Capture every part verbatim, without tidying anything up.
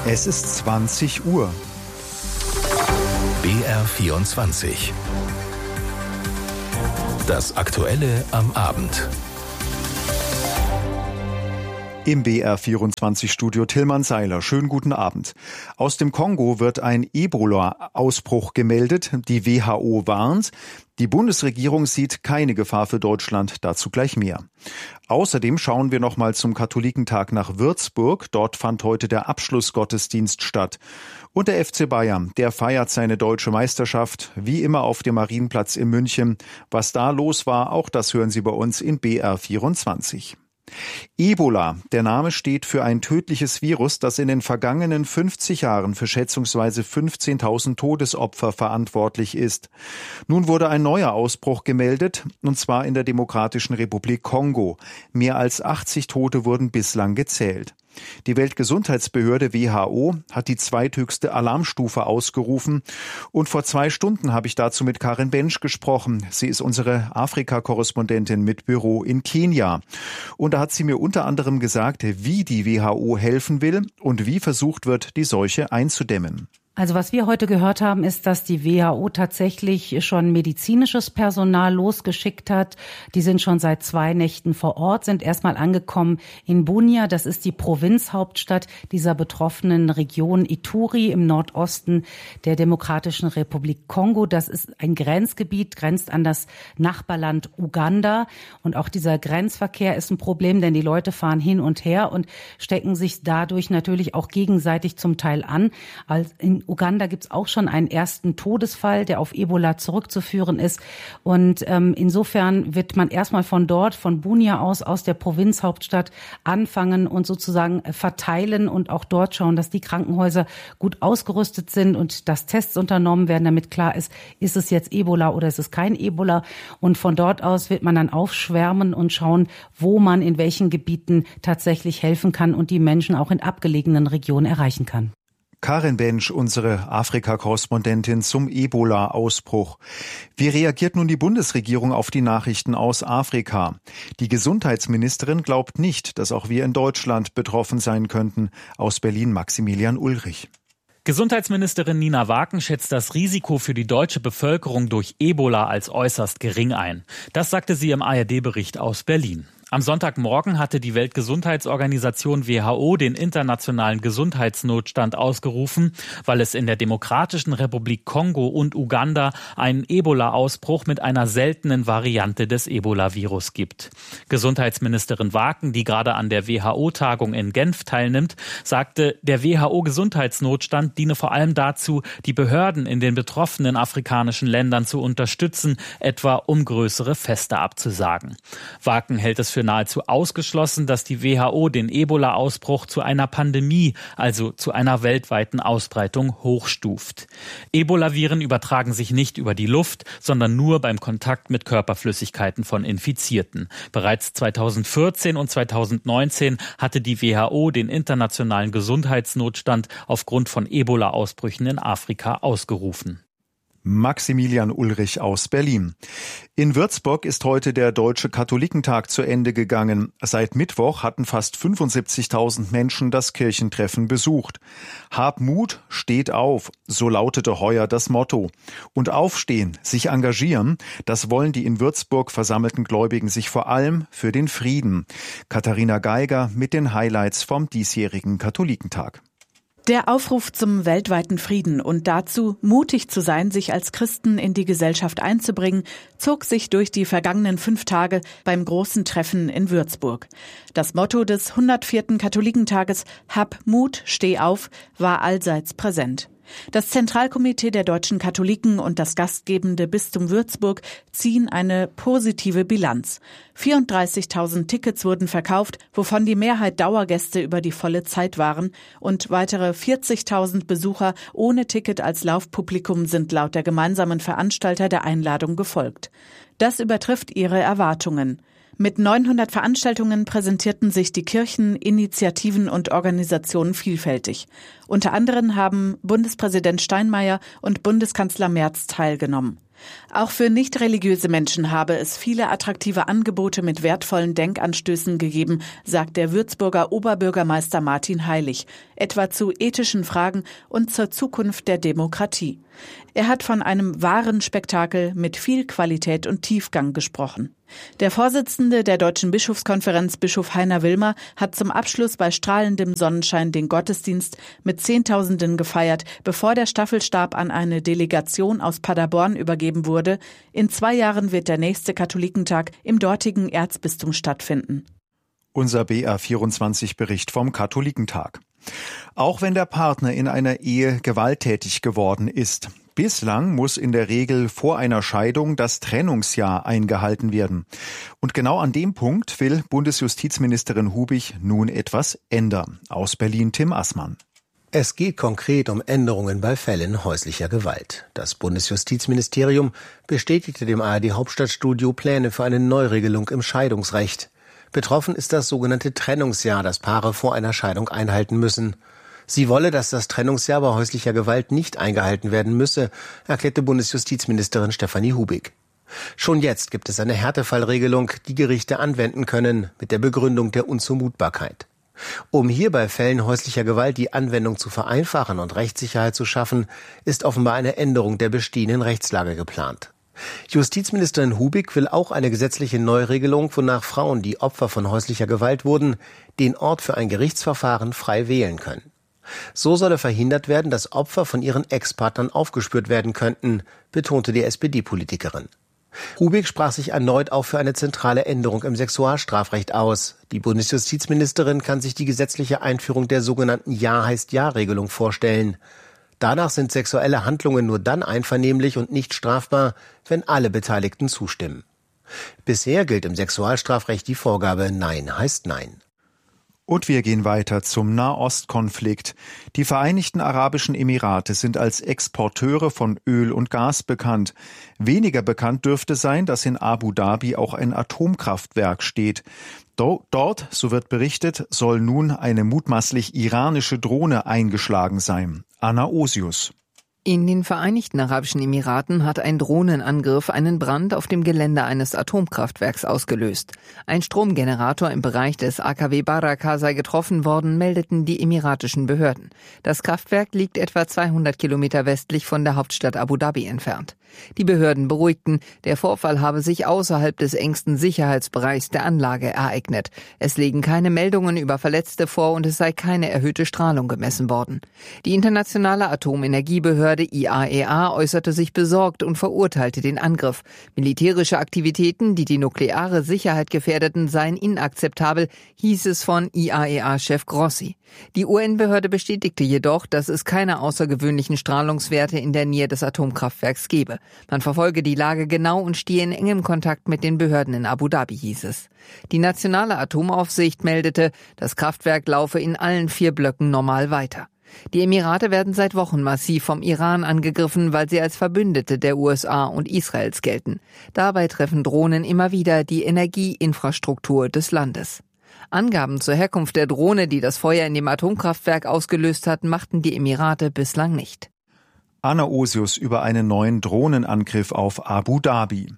Es ist zwanzig Uhr. B R vierundzwanzig. Das Aktuelle am Abend. Im B R vierundzwanzig-Studio Tilman Seiler. Schönen guten Abend. Aus dem Kongo wird ein Ebola-Ausbruch gemeldet. Die W H O warnt. Die Bundesregierung sieht keine Gefahr für Deutschland. Dazu gleich mehr. Außerdem schauen wir noch mal zum Katholikentag nach Würzburg. Dort fand heute der Abschlussgottesdienst statt. Und der F C Bayern, der feiert seine deutsche Meisterschaft, wie immer auf dem Marienplatz in München. Was da los war, auch das hören Sie bei uns in B R vierundzwanzig. Ebola, der Name steht für ein tödliches Virus, das in den vergangenen fünfzig Jahren für schätzungsweise fünfzehntausend Todesopfer verantwortlich ist. Nun wurde ein neuer Ausbruch gemeldet, und zwar in der Demokratischen Republik Kongo. Mehr als achtzig Tote wurden bislang gezählt. Die Weltgesundheitsbehörde W H O hat die zweithöchste Alarmstufe ausgerufen. Und vor zwei Stunden habe ich dazu mit Karin Bensch gesprochen. Sie ist unsere Afrika-Korrespondentin mit Büro in Kenia. Und da hat sie mir unter anderem gesagt, wie die W H O helfen will und wie versucht wird, die Seuche einzudämmen. Also was wir heute gehört haben, ist, dass die W H O tatsächlich schon medizinisches Personal losgeschickt hat. Die sind schon seit zwei Nächten vor Ort, sind erstmal angekommen in Bunia. Das ist die Provinzhauptstadt dieser betroffenen Region Ituri im Nordosten der Demokratischen Republik Kongo. Das ist ein Grenzgebiet, grenzt an das Nachbarland Uganda. Und auch dieser Grenzverkehr ist ein Problem, denn die Leute fahren hin und her und stecken sich dadurch natürlich auch gegenseitig zum Teil an. In Uganda gibt es auch schon einen ersten Todesfall, der auf Ebola zurückzuführen ist. Und ähm, insofern wird man erstmal von dort, von Bunia aus, aus der Provinzhauptstadt anfangen und sozusagen verteilen und auch dort schauen, dass die Krankenhäuser gut ausgerüstet sind und dass Tests unternommen werden, damit klar ist, ist es jetzt Ebola oder ist es kein Ebola. Und von dort aus wird man dann aufschwärmen und schauen, wo man in welchen Gebieten tatsächlich helfen kann und die Menschen auch in abgelegenen Regionen erreichen kann. Karin Bensch, unsere Afrika-Korrespondentin zum Ebola-Ausbruch. Wie reagiert nun die Bundesregierung auf die Nachrichten aus Afrika? Die Gesundheitsministerin glaubt nicht, dass auch wir in Deutschland betroffen sein könnten. Aus Berlin Maximilian Ulrich. Gesundheitsministerin Nina Waken schätzt das Risiko für die deutsche Bevölkerung durch Ebola als äußerst gering ein. Das sagte sie im A R D-Bericht aus Berlin. Am Sonntagmorgen hatte die Weltgesundheitsorganisation W H O den internationalen Gesundheitsnotstand ausgerufen, weil es in der Demokratischen Republik Kongo und Uganda einen Ebola-Ausbruch mit einer seltenen Variante des Ebola-Virus gibt. Gesundheitsministerin Waken, die gerade an der W H O-Tagung in Genf teilnimmt, sagte, der W H O-Gesundheitsnotstand diene vor allem dazu, die Behörden in den betroffenen afrikanischen Ländern zu unterstützen, etwa um größere Feste abzusagen. Waken hält es für nahezu ausgeschlossen, dass die W H O den Ebola-Ausbruch zu einer Pandemie, also zu einer weltweiten Ausbreitung, hochstuft. Ebola-Viren übertragen sich nicht über die Luft, sondern nur beim Kontakt mit Körperflüssigkeiten von Infizierten. Bereits zweitausendvierzehn und zweitausendneunzehn hatte die W H O den internationalen Gesundheitsnotstand aufgrund von Ebola-Ausbrüchen in Afrika ausgerufen. Maximilian Ulrich aus Berlin. In Würzburg ist heute der Deutsche Katholikentag zu Ende gegangen. Seit Mittwoch hatten fast fünfundsiebzigtausend Menschen das Kirchentreffen besucht. Hab Mut, steht auf, so lautete heuer das Motto. Und aufstehen, sich engagieren, das wollen die in Würzburg versammelten Gläubigen sich vor allem für den Frieden. Katharina Geiger mit den Highlights vom diesjährigen Katholikentag. Der Aufruf zum weltweiten Frieden und dazu, mutig zu sein, sich als Christen in die Gesellschaft einzubringen, zog sich durch die vergangenen fünf Tage beim großen Treffen in Würzburg. Das Motto des hundertvierten Katholikentages »Hab Mut, steh auf« war allseits präsent. Das Zentralkomitee der deutschen Katholiken und das gastgebende Bistum Würzburg ziehen eine positive Bilanz. vierunddreißigtausend Tickets wurden verkauft, wovon die Mehrheit Dauergäste über die volle Zeit waren, und weitere vierzigtausend Besucher ohne Ticket als Laufpublikum sind laut der gemeinsamen Veranstalter der Einladung gefolgt. Das übertrifft ihre Erwartungen. Mit neunhundert Veranstaltungen präsentierten sich die Kirchen, Initiativen und Organisationen vielfältig. Unter anderem haben Bundespräsident Steinmeier und Bundeskanzler Merz teilgenommen. Auch für nicht religiöse Menschen habe es viele attraktive Angebote mit wertvollen Denkanstößen gegeben, sagt der Würzburger Oberbürgermeister Martin Heilig, etwa zu ethischen Fragen und zur Zukunft der Demokratie. Er hat von einem wahren Spektakel mit viel Qualität und Tiefgang gesprochen. Der Vorsitzende der Deutschen Bischofskonferenz, Bischof Heiner Wilmer, hat zum Abschluss bei strahlendem Sonnenschein den Gottesdienst mit Zehntausenden gefeiert, bevor der Staffelstab an eine Delegation aus Paderborn übergeben wurde. In zwei Jahren wird der nächste Katholikentag im dortigen Erzbistum stattfinden. Unser B R vierundzwanzig-Bericht vom Katholikentag. Auch wenn der Partner in einer Ehe gewalttätig geworden ist, bislang muss in der Regel vor einer Scheidung das Trennungsjahr eingehalten werden. Und genau an dem Punkt will Bundesjustizministerin Hubig nun etwas ändern. Aus Berlin Tim Assmann. Es geht konkret um Änderungen bei Fällen häuslicher Gewalt. Das Bundesjustizministerium bestätigte dem A R D-Hauptstadtstudio Pläne für eine Neuregelung im Scheidungsrecht. Betroffen ist das sogenannte Trennungsjahr, das Paare vor einer Scheidung einhalten müssen. Sie wolle, dass das Trennungsjahr bei häuslicher Gewalt nicht eingehalten werden müsse, erklärte Bundesjustizministerin Stefanie Hubig. Schon jetzt gibt es eine Härtefallregelung, die Gerichte anwenden können, mit der Begründung der Unzumutbarkeit. Um hier bei Fällen häuslicher Gewalt die Anwendung zu vereinfachen und Rechtssicherheit zu schaffen, ist offenbar eine Änderung der bestehenden Rechtslage geplant. Justizministerin Hubig will auch eine gesetzliche Neuregelung, wonach Frauen, die Opfer von häuslicher Gewalt wurden, den Ort für ein Gerichtsverfahren frei wählen können. So solle verhindert werden, dass Opfer von ihren Ex-Partnern aufgespürt werden könnten, betonte die S P D-Politikerin. Hubig sprach sich erneut auch für eine zentrale Änderung im Sexualstrafrecht aus. Die Bundesjustizministerin kann sich die gesetzliche Einführung der sogenannten Ja-heißt-Ja-Regelung vorstellen. Danach sind sexuelle Handlungen nur dann einvernehmlich und nicht strafbar, wenn alle Beteiligten zustimmen. Bisher gilt im Sexualstrafrecht die Vorgabe Nein heißt Nein. Und wir gehen weiter zum Nahostkonflikt. Die Vereinigten Arabischen Emirate sind als Exporteure von Öl und Gas bekannt. Weniger bekannt dürfte sein, dass in Abu Dhabi auch ein Atomkraftwerk steht. Dort, so wird berichtet, soll nun eine mutmaßlich iranische Drohne eingeschlagen sein. Anna Osius. In den Vereinigten Arabischen Emiraten hat ein Drohnenangriff einen Brand auf dem Gelände eines Atomkraftwerks ausgelöst. Ein Stromgenerator im Bereich des A K W Baraka sei getroffen worden, meldeten die emiratischen Behörden. Das Kraftwerk liegt etwa zweihundert Kilometer westlich von der Hauptstadt Abu Dhabi entfernt. Die Behörden beruhigten, der Vorfall habe sich außerhalb des engsten Sicherheitsbereichs der Anlage ereignet. Es liegen keine Meldungen über Verletzte vor und es sei keine erhöhte Strahlung gemessen worden. Die internationale Atomenergiebehörde I A E A äußerte sich besorgt und verurteilte den Angriff. Militärische Aktivitäten, die die nukleare Sicherheit gefährdeten, seien inakzeptabel, hieß es von I A E A-Chef Grossi. Die U N-Behörde bestätigte jedoch, dass es keine außergewöhnlichen Strahlungswerte in der Nähe des Atomkraftwerks gebe. Man verfolge die Lage genau und stehe in engem Kontakt mit den Behörden in Abu Dhabi, hieß es. Die nationale Atomaufsicht meldete, das Kraftwerk laufe in allen vier Blöcken normal weiter. Die Emirate werden seit Wochen massiv vom Iran angegriffen, weil sie als Verbündete der U S A und Israels gelten. Dabei treffen Drohnen immer wieder die Energieinfrastruktur des Landes. Angaben zur Herkunft der Drohne, die das Feuer in dem Atomkraftwerk ausgelöst hat, machten die Emirate bislang nicht. Anna Osius über einen neuen Drohnenangriff auf Abu Dhabi.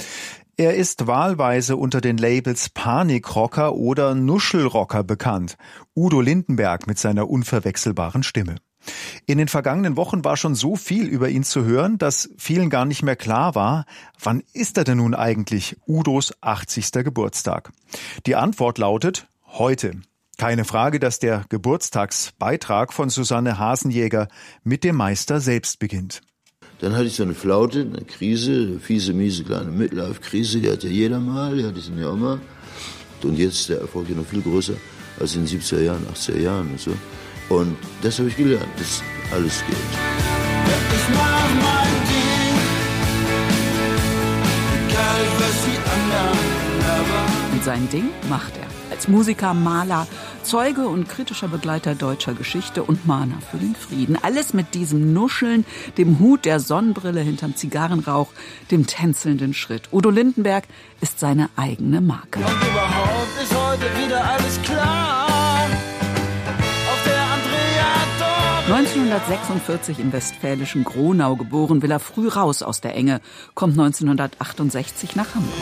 Er ist wahlweise unter den Labels Panikrocker oder Nuschelrocker bekannt. Udo Lindenberg mit seiner unverwechselbaren Stimme. In den vergangenen Wochen war schon so viel über ihn zu hören, dass vielen gar nicht mehr klar war, wann ist er denn nun eigentlich Udos achtzigster Geburtstag? Die Antwort lautet heute. Keine Frage, dass der Geburtstagsbeitrag von Susanne Hasenjäger mit dem Meister selbst beginnt. Dann hatte ich so eine Flaute, eine Krise, eine fiese, miese kleine Midlife-Krise, die hat ja jeder mal, die hatte ich ja auch mal. Und jetzt ist der Erfolg ja noch viel größer als in den siebziger Jahren, achtziger Jahren und so. Und das habe ich gelernt, dass alles geht. Ich mach mein Ding, egal was die anderen erwarten. Und sein Ding macht er. Als Musiker, Maler, Zeuge und kritischer Begleiter deutscher Geschichte und Mahner für den Frieden. Alles mit diesem Nuscheln, dem Hut, der Sonnenbrille hinterm Zigarrenrauch, dem tänzelnden Schritt. Udo Lindenberg ist seine eigene Marke. Und überhaupt ist heute wieder alles klar. Auf der Andrea neunzehnhundertsechsundvierzig im westfälischen Gronau geboren, will er früh raus aus der Enge, kommt neunzehnhundertachtundsechzig nach Hamburg.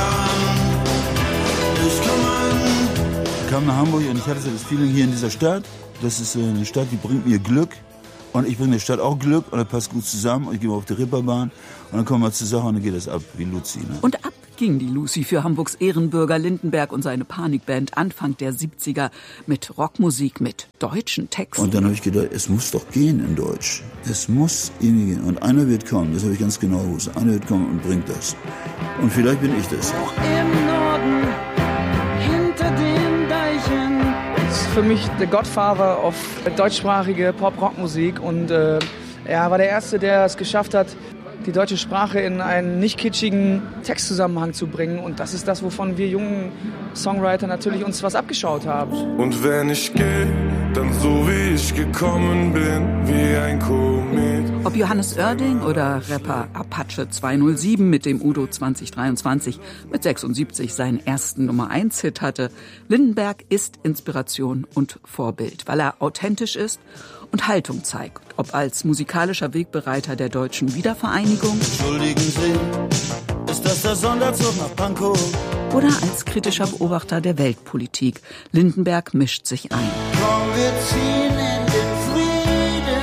Ich kam nach Hamburg und ich hatte so das Feeling hier in dieser Stadt, das ist eine Stadt, die bringt mir Glück. Und ich bringe der Stadt auch Glück und das passt gut zusammen. Und ich gehe auf die Ripperbahn und dann kommen wir zur Sache und dann geht das ab wie Luzi. Ne? Und ab ging die Lucy für Hamburgs Ehrenbürger Lindenberg und seine Panikband Anfang der siebziger mit Rockmusik, mit deutschen Texten. Und dann habe ich gedacht, es muss doch gehen in Deutsch. Es muss irgendwie gehen. Und einer wird kommen, das habe ich ganz genau gewusst. Einer wird kommen und bringt das. Und vielleicht bin ich das. Auch im Norden, hinter den Deichen. Das ist für mich der Godfather of deutschsprachige Pop-Rock-Musik. Und äh, er war der Erste, der es geschafft hat, die deutsche Sprache in einen nicht kitschigen Textzusammenhang zu bringen. Und das ist das, wovon wir jungen Songwriter natürlich uns was abgeschaut haben. Und wenn ich gehe, dann so wie ich gekommen bin, wie ein Komet. Ob Johannes Oerding oder Rapper Apache zweihundertsieben mit dem Udo zwanzig dreiundzwanzig mit sechsundsiebzig seinen ersten Nummer eins Hit hatte, Lindenberg ist Inspiration und Vorbild, weil er authentisch ist und Haltung zeigt, ob als musikalischer Wegbereiter der deutschen Wiedervereinigung, Entschuldigen Sie, ist das der Sonderzug nach Pankow? Oder als kritischer Beobachter der Weltpolitik. Lindenberg mischt sich ein. Komm, wir ziehen in den Frieden.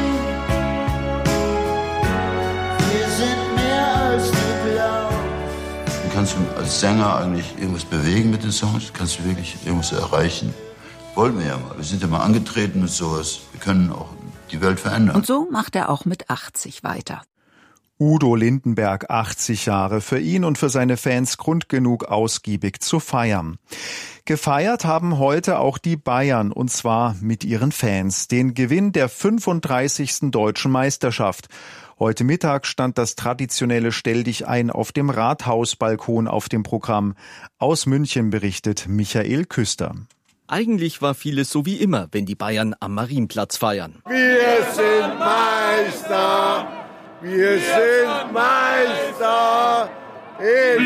Wir sind mehr als du glaubst. Du kannst als Sänger eigentlich irgendwas bewegen mit den Songs, kannst du wirklich irgendwas erreichen. Wollten wir ja mal. Wir sind ja mal angetreten mit sowas. Wir können auch die Welt verändern. Und so macht er auch mit achtzig weiter. Udo Lindenberg, achtzig Jahre. Für ihn und für seine Fans Grund genug, ausgiebig zu feiern. Gefeiert haben heute auch die Bayern, und zwar mit ihren Fans. Den Gewinn der fünfunddreißigsten deutschen Meisterschaft. Heute Mittag stand das traditionelle Stelldichein auf dem Rathausbalkon auf dem Programm. Aus München berichtet Michael Küster. Eigentlich war vieles so wie immer, wenn die Bayern am Marienplatz feiern. Wir sind Meister, wir sind Meister in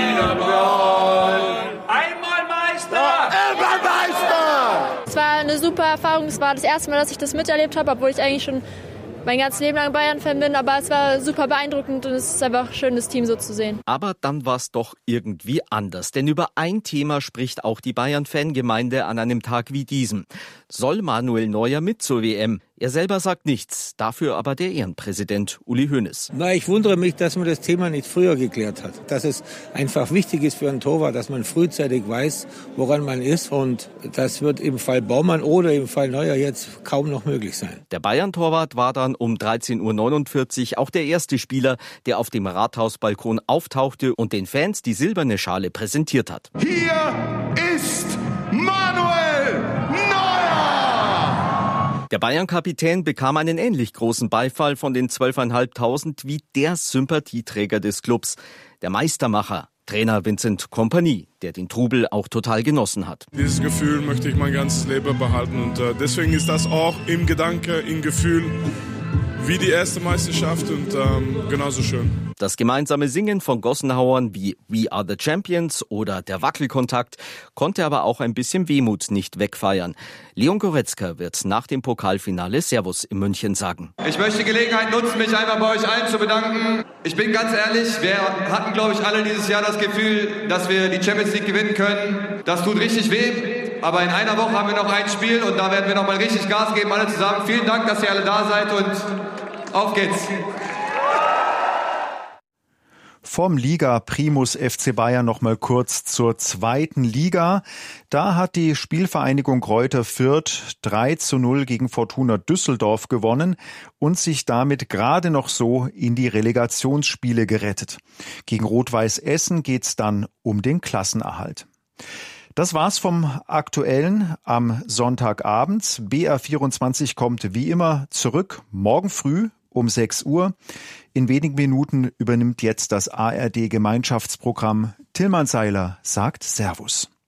Wiederball. Einmal Meister! Immer Meister! Es war eine super Erfahrung. Es war das erste Mal, dass ich das miterlebt habe, obwohl ich eigentlich schon mein ganzes Leben lang Bayern-Fan bin. Aber es war super beeindruckend und es ist einfach schön, das Team so zu sehen. Aber dann war es doch irgendwie anders. Denn über ein Thema spricht auch die Bayern-Fangemeinde an einem Tag wie diesem. Soll Manuel Neuer mit zur W M? Er selber sagt nichts, dafür aber der Ehrenpräsident Uli Hoeneß. Na, ich wundere mich, dass man das Thema nicht früher geklärt hat. Dass es einfach wichtig ist für einen Torwart, dass man frühzeitig weiß, woran man ist. Und das wird im Fall Baumann oder im Fall Neuer jetzt kaum noch möglich sein. Der Bayern-Torwart war dann um dreizehn Uhr neunundvierzig auch der erste Spieler, der auf dem Rathausbalkon auftauchte und den Fans die silberne Schale präsentiert hat. Hier ist Manuel Neuer! Der Bayern-Kapitän bekam einen ähnlich großen Beifall von den zwölftausendfünfhundert wie der Sympathieträger des Clubs, der Meistermacher, Trainer Vincent Kompany, der den Trubel auch total genossen hat. Dieses Gefühl möchte ich mein ganzes Leben behalten und äh, deswegen ist das auch im Gedanke, im Gefühl wie die erste Meisterschaft und ähm, genauso schön. Das gemeinsame Singen von Gossenhauern wie We Are the Champions oder der Wackelkontakt konnte aber auch ein bisschen Wehmut nicht wegfeiern. Leon Goretzka wird nach dem Pokalfinale Servus in München sagen. Ich möchte die Gelegenheit nutzen, mich einmal bei euch allen zu bedanken. Ich bin ganz ehrlich, wir hatten, glaube ich, alle dieses Jahr das Gefühl, dass wir die Champions League gewinnen können. Das tut richtig weh, aber in einer Woche haben wir noch ein Spiel und da werden wir noch mal richtig Gas geben, alle zusammen. Vielen Dank, dass ihr alle da seid und auf geht's. Vom Liga-Primus F C Bayern noch mal kurz zur zweiten Liga. Da hat die Spielvereinigung Greuther Fürth drei zu null gegen Fortuna Düsseldorf gewonnen und sich damit gerade noch so in die Relegationsspiele gerettet. Gegen Rot-Weiß Essen geht's dann um den Klassenerhalt. Das war's vom Aktuellen am Sonntagabend. B R vierundzwanzig kommt wie immer zurück morgen früh um sechs Uhr. In wenigen Minuten übernimmt jetzt das A R D-Gemeinschaftsprogramm. Tilman Seiler sagt Servus.